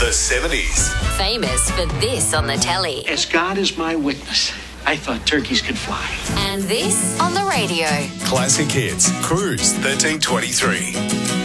the 70s. Famous for this on the telly. As God is my witness, I thought turkeys could fly. And this on the radio. Classic Hits, Cruise 1323.